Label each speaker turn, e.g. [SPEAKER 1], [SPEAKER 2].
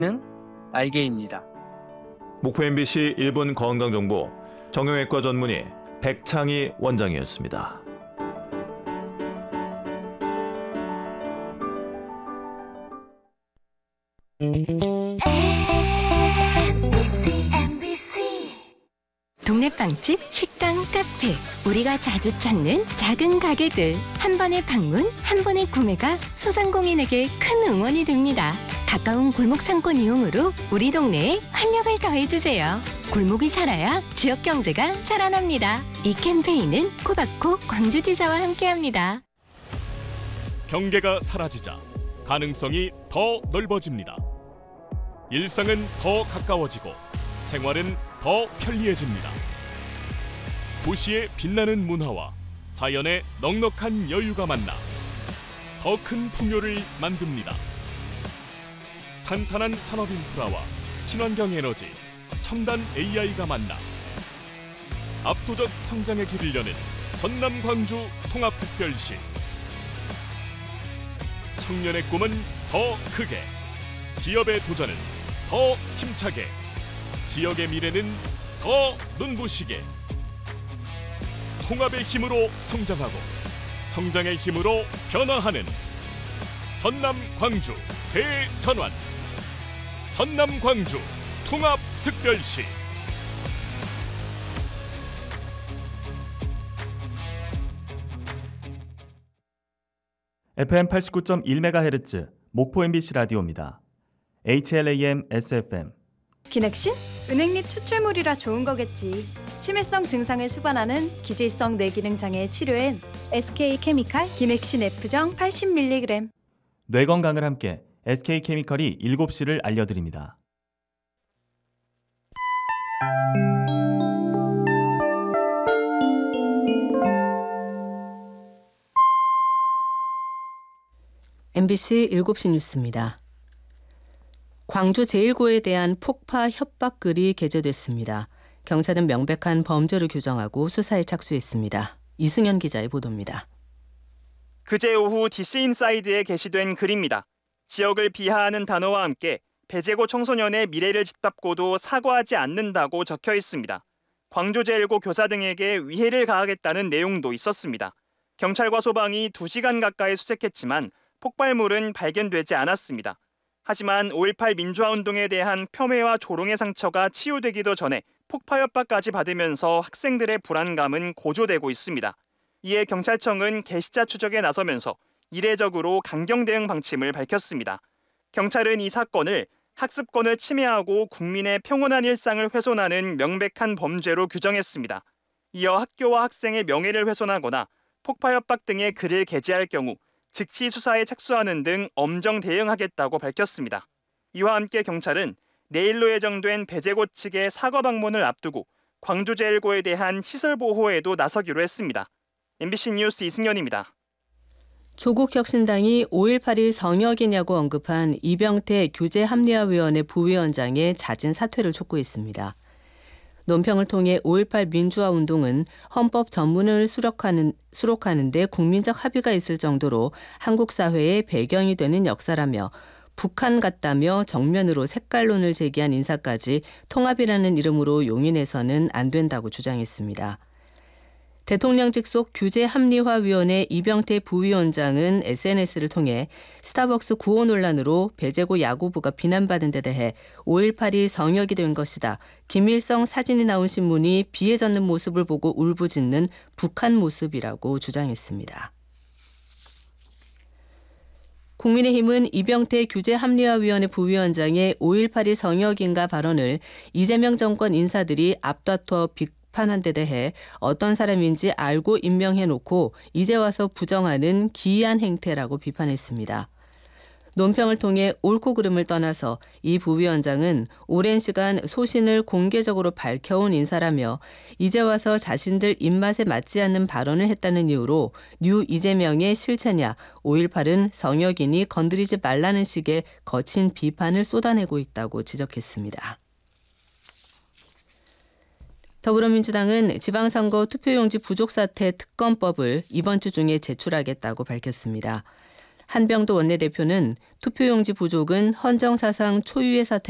[SPEAKER 1] 알게입니다.
[SPEAKER 2] 목포 MBC 1분 건강정보 정형외과 전문의 백창희 원장이었습니다.
[SPEAKER 3] 동네 빵집, 식당, 카페, 우리가 자주 찾는 작은 가게들. 한 번의 방문, 한 번의 구매가 소상공인에게 큰 응원이 됩니다. 가까운 골목 상권 이용으로 우리 동네에 활력을 더해주세요. 골목이 살아야 지역 경제가 살아납니다. 이 캠페인은 코바코 광주지사와 함께합니다.
[SPEAKER 4] 경계가 사라지자 가능성이 더 넓어집니다. 일상은 더 가까워지고 생활은 더 편리해집니다. 도시의 빛나는 문화와 자연의 넉넉한 여유가 만나 더 큰 풍요를 만듭니다. 탄탄한 산업 인프라와 친환경 에너지, 첨단 AI가 만나 압도적 성장의 길을 여는 전남 광주 통합특별시. 청년의 꿈은 더 크게, 기업의 도전은 더 힘차게, 지역의 미래는 더 눈부시게. 통합의 힘으로 성장하고 성장의 힘으로 변화하는 전남 광주 대전환. 전남 광주 통합특별시.
[SPEAKER 5] FM 89.1MHz 목포 MBC 라디오입니다. HLAM SFM.
[SPEAKER 6] 기넥신? 은행잎 추출물이라 좋은 거겠지. 치매성 증상을 수반하는 기질성 뇌기능 장애 치료엔 SK케미칼 기넥신 F정 80mg.
[SPEAKER 5] 뇌 건강을 함께 SK케미칼이 7시를 알려드립니다.
[SPEAKER 7] MBC 7시 뉴스입니다. 광주 제1고에 대한 폭파 협박 글이 게재됐습니다. 경찰은 명백한 범죄를 규정하고 수사에 착수했습니다. 이승현 기자의 보도입니다.
[SPEAKER 8] 그제 오후 DC인사이드에 게시된 글입니다. 지역을 비하하는 단어와 함께 배제고 청소년의 미래를 짓밟고도 사과하지 않는다고 적혀 있습니다. 광주 제1고 교사 등에게 위해를 가하겠다는 내용도 있었습니다. 경찰과 소방이 2시간 가까이 수색했지만 폭발물은 발견되지 않았습니다. 하지만 5.18 민주화운동에 대한 폄훼와 조롱의 상처가 치유되기도 전에 폭파 협박까지 받으면서 학생들의 불안감은 고조되고 있습니다. 이에 경찰청은 게시자 추적에 나서면서 이례적으로 강경 대응 방침을 밝혔습니다. 경찰은 이 사건을 학습권을 침해하고 국민의 평온한 일상을 훼손하는 명백한 범죄로 규정했습니다. 이어 학교와 학생의 명예를 훼손하거나 폭파 협박 등의 글을 게재할 경우 즉시 수사에 착수하는 등 엄정 대응하겠다고 밝혔습니다. 이와 함께 경찰은 내일로 예정된 배제고 측의 사과 방문을 앞두고 광주 제1고에 대한 시설 보호에도 나서기로 했습니다. MBC 뉴스 이승현입니다.
[SPEAKER 7] 조국혁신당이 5.18이 성역이냐고 언급한 이병태 규제합리화위원회 부위원장의 잦은 사퇴를 촉구했습니다. 논평을 통해 5.18 민주화운동은 헌법 전문을 수록하는 데 국민적 합의가 있을 정도로 한국 사회의 배경이 되는 역사라며 북한 같다며 정면으로 색깔론을 제기한 인사까지 통합이라는 이름으로 용인해서는 안 된다고 주장했습니다. 대통령직 속 규제합리화위원회 이병태 부위원장은 SNS를 통해 스타벅스 구호 논란으로 배제고 야구부가 비난받은 데 대해 5.18이 성역이 된 것이다. 김일성 사진이 나온 신문이 비에 젖는 모습을 보고 울부짖는 북한 모습이라고 주장했습니다. 국민의힘은 이병태 규제합리화위원회 부위원장의 5.18이 성역인가 발언을 이재명 정권 인사들이 앞다퉈 비판한 데 대해 어떤 사람인지 알고 임명해놓고 이제 와서 부정하는 기이한 행태라고 비판했습니다. 논평을 통해 옳고 그름을 떠나서 이 부위원장은 오랜 시간 소신을 공개적으로 밝혀온 인사라며 이제 와서 자신들 입맛에 맞지 않는 발언을 했다는 이유로 뉴 이재명의 실체냐 5.18은 성역이니 건드리지 말라는 식의 거친 비판을 쏟아내고 있다고 지적했습니다. 더불어민주당은 지방선거 투표용지 부족 사태 특검법을 이번 주 중에 제출하겠다고 밝혔습니다. 한병도 원내대표는 투표용지 부족은 헌정사상 초유의 사태